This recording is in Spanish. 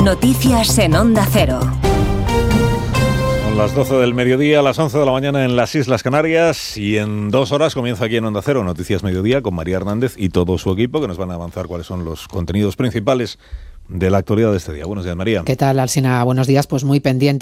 Noticias en Onda Cero. Son las 12 del mediodía, a las 11 de la mañana en las Islas Canarias, y en 2 horas comienza aquí en Onda Cero Noticias Mediodía con María Hernández y todo su equipo, que nos van a avanzar cuáles son los contenidos principales de la actualidad de este día. Buenos días, María. ¿Qué tal, Alsina? Buenos días, pues muy pendiente